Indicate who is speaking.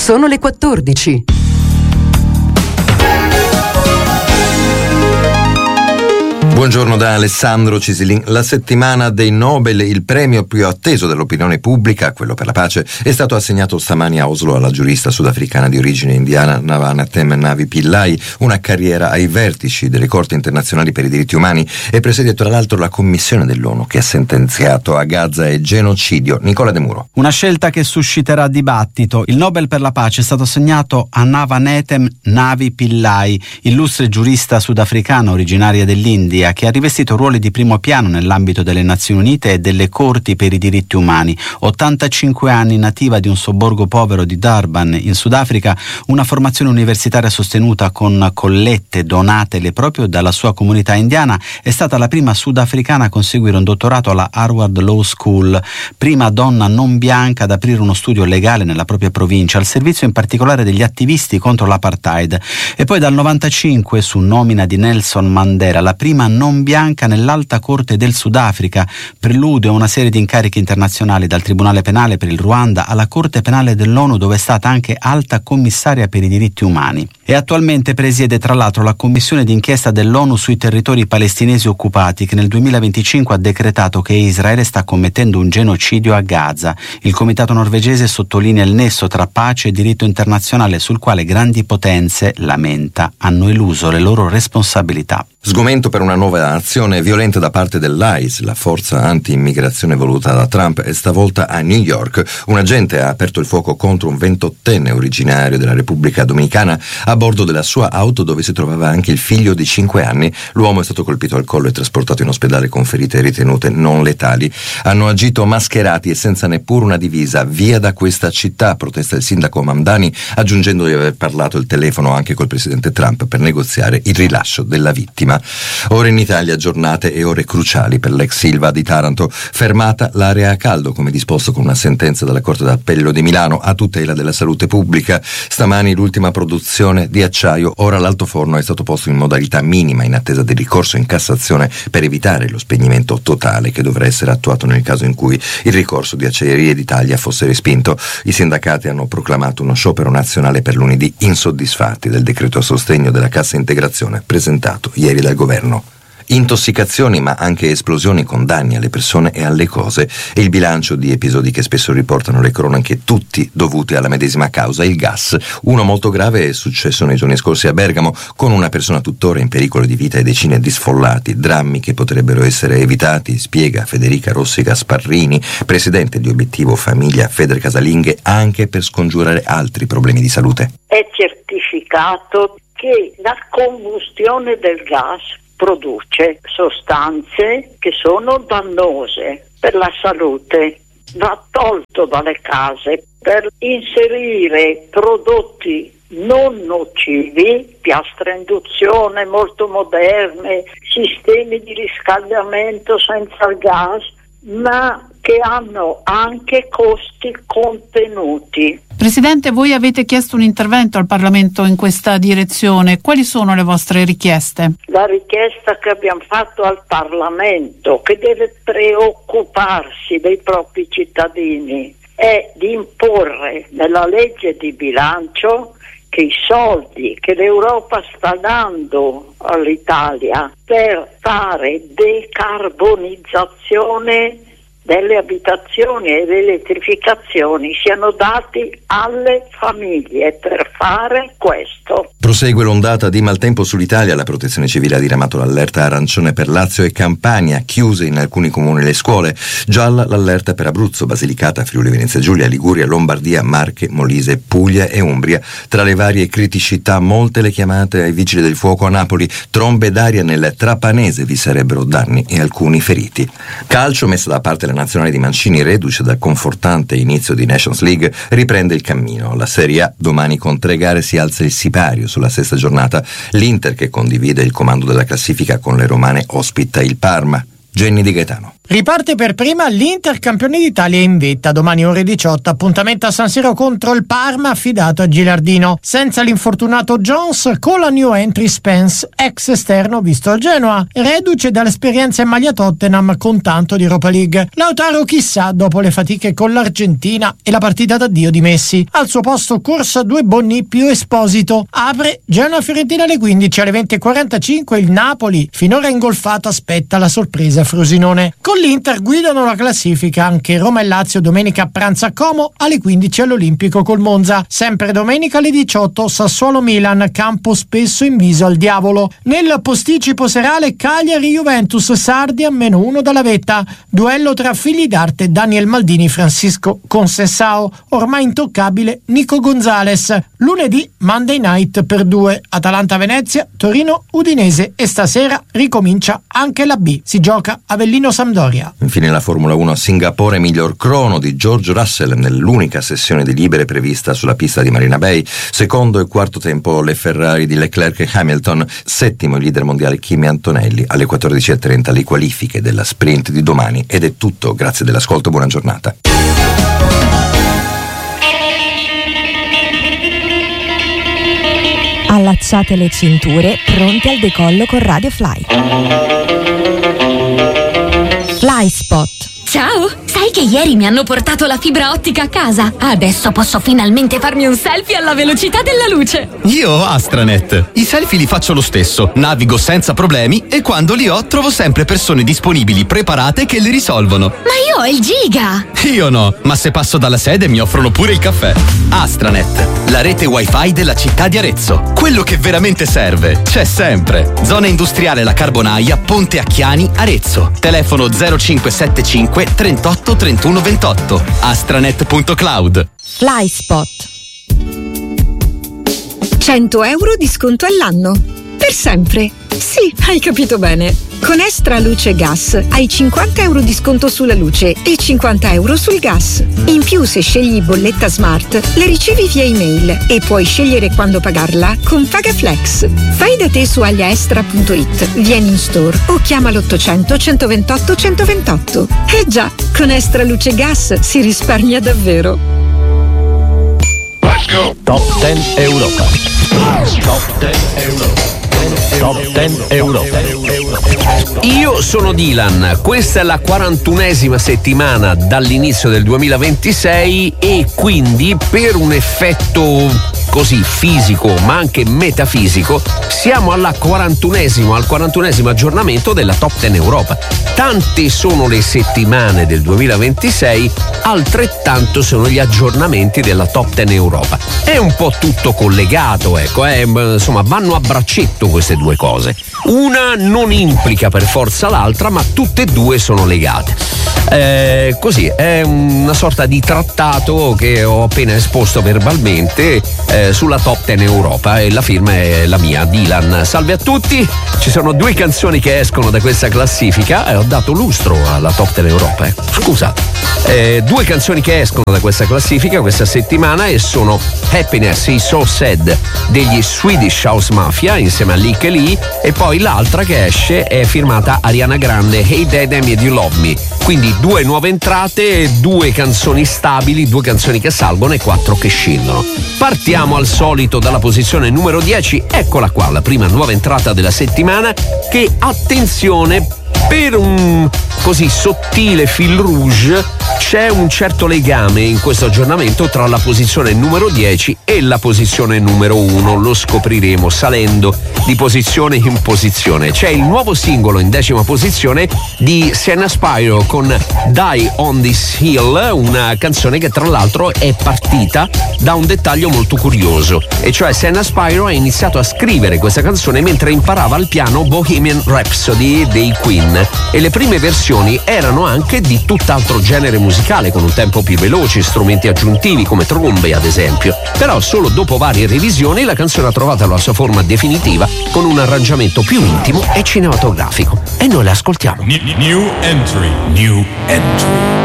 Speaker 1: Sono le 14.
Speaker 2: Buongiorno da Alessandro Cisilin. La settimana dei Nobel, il premio più atteso dell'opinione pubblica, quello per la pace, è stato assegnato stamani a Oslo alla giurista sudafricana di origine indiana Navanethem Navi Pillay, una carriera ai vertici delle corti internazionali per i diritti umani, e presiede tra l'altro la commissione dell'ONU che ha sentenziato a Gaza e genocidio. Nicola De Muro.
Speaker 3: Una scelta che susciterà dibattito. Il Nobel per la pace è stato assegnato a Navanethem Navi Pillay, illustre giurista sudafricana originaria dell'India, che ha rivestito ruoli di primo piano nell'ambito delle Nazioni Unite e delle Corti per i diritti umani. 85 anni, nativa di un sobborgo povero di Durban, in Sudafrica, una formazione universitaria sostenuta con collette donatele proprio dalla sua comunità indiana, è stata la prima sudafricana a conseguire un dottorato alla Harvard Law School, prima donna non bianca ad aprire uno studio legale nella propria provincia, al servizio in particolare degli attivisti contro l'apartheid. E poi dal 95, su nomina di Nelson Mandela, la prima non bianca nell'Alta Corte del Sudafrica, preludio a una serie di incarichi internazionali, dal Tribunale Penale per il Ruanda alla Corte Penale dell'ONU, dove è stata anche alta commissaria per i diritti umani. E attualmente presiede tra l'altro la commissione d'inchiesta dell'ONU sui territori palestinesi occupati, che nel 2025 ha decretato che Israele sta commettendo un genocidio a Gaza. Il comitato norvegese sottolinea il nesso tra pace e diritto internazionale, sul quale grandi potenze, lamenta, hanno eluso le loro responsabilità.
Speaker 2: Sgomento per una nuova azione violenta da parte dell'ICE, la forza anti-immigrazione voluta da Trump, e stavolta a New York. Un agente ha aperto il fuoco contro un 28enne originario della Repubblica Dominicana a bordo della sua auto, dove si trovava anche il figlio di 5 anni. L'uomo è stato colpito al collo e trasportato in ospedale con ferite ritenute non letali. Hanno agito mascherati e senza neppure una divisa. Via da questa città, protesta il sindaco Mamdani, aggiungendo di aver parlato al telefono anche col presidente Trump per negoziare il rilascio della vittima. Ora in Italia giornate e ore cruciali per l'ex Ilva di Taranto. Fermata l'area a caldo, come disposto con una sentenza della Corte d'Appello di Milano a tutela della salute pubblica. Stamani l'ultima produzione di acciaio. Ora l'altoforno è stato posto in modalità minima in attesa del ricorso in Cassazione per evitare lo spegnimento totale che dovrà essere attuato nel caso in cui il ricorso di Acciaierie d'Italia fosse respinto. I sindacati hanno proclamato uno sciopero nazionale per lunedì, insoddisfatti del decreto a sostegno della cassa integrazione presentato ieri dal governo. Intossicazioni ma anche esplosioni con danni alle persone e alle cose, e il bilancio di episodi che spesso riportano le cronache, tutti dovuti alla medesima causa, il gas. Uno molto grave è successo nei giorni scorsi a Bergamo, con una persona tuttora in pericolo di vita e decine di sfollati, drammi che potrebbero essere evitati, spiega Federica Rossi Gasparrini, presidente di Obiettivo Famiglia Feder Casalinghe, anche per scongiurare altri problemi di salute.
Speaker 4: È certificato che la combustione del gas produce sostanze che sono dannose per la salute. Va tolto dalle case per inserire prodotti non nocivi, piastre a induzione molto moderne, sistemi di riscaldamento senza il gas, ma che hanno anche costi contenuti.
Speaker 5: Presidente, voi avete chiesto un intervento al Parlamento in questa direzione. Quali sono le vostre richieste?
Speaker 4: La richiesta che abbiamo fatto al Parlamento, che deve preoccuparsi dei propri cittadini, è di imporre nella legge di bilancio che i soldi che l'Europa sta dando all'Italia per fare decarbonizzazione delle abitazioni e delle elettrificazioni siano dati alle famiglie per fare questo.
Speaker 2: Prosegue l'ondata di maltempo sull'Italia. La Protezione Civile ha diramato l'allerta arancione per Lazio e Campania, chiuse in alcuni comuni le scuole, gialla l'allerta per Abruzzo, Basilicata, Friuli Venezia Giulia, Liguria, Lombardia, Marche, Molise, Puglia e Umbria. Tra le varie criticità, molte le chiamate ai vigili del fuoco a Napoli, trombe d'aria nel Trapanese, vi sarebbero danni e alcuni feriti. Calcio, messa da parte la nazionale di Mancini, reduce dal confortante inizio di Nations League, riprende il cammino. La Serie A domani con 3 gare si alza il sipario sulla 6ª giornata. L'Inter, che condivide il comando della classifica con le romane, ospita il Parma. Jenny Di Gaetano.
Speaker 1: Riparte per prima l'Inter campione d'Italia in vetta, domani ore 18, appuntamento a San Siro contro il Parma affidato a Gilardino. Senza l'infortunato Jones, con la new entry Spence, ex esterno visto al Genoa, reduce dall'esperienza in maglia Tottenham con tanto di Europa League. Lautaro chissà dopo le fatiche con l'Argentina e la partita d'addio di Messi. Al suo posto corsa 2 Bonni più Esposito. Apre Genoa-Fiorentina alle 15, alle 20:45 il Napoli, finora ingolfato, aspetta la sorpresa Frosinone. Con l'Inter guidano la classifica anche Roma e Lazio domenica a pranzo a Como, alle 15 all'Olimpico col Monza. Sempre domenica alle 18 Sassuolo-Milan, campo spesso in viso al diavolo. Nel posticipo serale Cagliari-Juventus, Sardi a -1 dalla vetta. Duello tra figli d'arte Daniel Maldini, Francisco Conceição, ormai intoccabile Nico Gonzalez. Lunedì Monday Night per 2, Atalanta-Venezia, Torino-Udinese, e stasera ricomincia anche la B. Si gioca Avellino-Sampdoria.
Speaker 2: Infine la Formula 1 a Singapore, miglior crono di George Russell nell'unica sessione di libere prevista sulla pista di Marina Bay. Secondo e quarto tempo le Ferrari di Leclerc e Hamilton. Settimo il leader mondiale Kimi Antonelli. Alle 14:30 le qualifiche della sprint di domani. Ed è tutto, grazie dell'ascolto, buona giornata.
Speaker 6: Allacciate le cinture, pronti al decollo con Radio Fly. Fly Spot.
Speaker 7: Ciao! Sai che ieri mi hanno portato la fibra ottica a casa? Adesso posso finalmente farmi un selfie alla velocità della luce!
Speaker 8: Io ho Astranet. I selfie li faccio lo stesso, navigo senza problemi e quando li ho trovo sempre persone disponibili, preparate, che li risolvono.
Speaker 7: Ma io ho il giga!
Speaker 8: Io no, ma se passo dalla sede mi offrono pure il caffè. Astranet, la rete wifi della città di Arezzo. Quello che veramente serve c'è sempre. Zona industriale La Carbonaia, Ponte Acchiani, Arezzo. Telefono 0575 38 31 28. astranet.cloud.
Speaker 6: Fly Spot.
Speaker 9: 100 euro di sconto all'anno. Per sempre. Sì, hai capito bene. Con Extra Luce Gas hai 50 euro di sconto sulla luce e 50 euro sul gas. In più, se scegli bolletta smart, le ricevi via email e puoi scegliere quando pagarla con PagaFlex. Fai da te su agliaestra.it, vieni in store o chiama l'800 128 128. Già, con Extra Luce Gas si risparmia davvero.
Speaker 10: Let's go. Top 10 Europa. Top 10 Europa. Top 10 Europa.
Speaker 11: Io sono Dylan, questa è la 41esima settimana dall'inizio del 2026 e quindi per un effetto così fisico ma anche metafisico siamo al 41esimo aggiornamento della Top 10 Europa. Tante sono le settimane del 2026, altrettanto sono gli aggiornamenti della Top 10 Europa. È un po' tutto collegato, ecco, insomma vanno a braccetto queste due cose. Una non implica per forza l'altra, ma tutte e due sono legate. Così è una sorta di trattato che ho appena esposto verbalmente sulla Top 10 Europa e la firma è la mia, Dylan. Salve a tutti, ci sono due canzoni che escono da questa classifica e ho dato lustro alla Top 10 Europa, scusate. Due canzoni che escono da questa classifica questa settimana e sono Happiness is So Sad degli Swedish House Mafia insieme a Lick e Lee, e poi l'altra che esce è firmata Ariana Grande, Hey Dad and You Love Me. Quindi due nuove entrate, due canzoni stabili, due canzoni che salgono e 4 che scendono. Partiamo al solito dalla posizione numero 10, eccola qua, la prima nuova entrata della settimana che, attenzione, per un così sottile fil rouge c'è un certo legame in questo aggiornamento tra la posizione numero 10 e la posizione numero 1, lo scopriremo salendo di posizione in posizione. C'è il nuovo singolo in 10ª posizione di Sienna Spiro con Die on This Hill, una canzone che tra l'altro è partita da un dettaglio molto curioso, e cioè Sienna Spiro ha iniziato a scrivere questa canzone mentre imparava al piano Bohemian Rhapsody dei Queen, e le prime versioni erano anche di tutt'altro genere musicale, con un tempo più veloce, strumenti aggiuntivi come trombe ad esempio. Però solo dopo varie revisioni la canzone ha trovato la sua forma definitiva con un arrangiamento più intimo e cinematografico, e noi la ascoltiamo.
Speaker 10: New entry.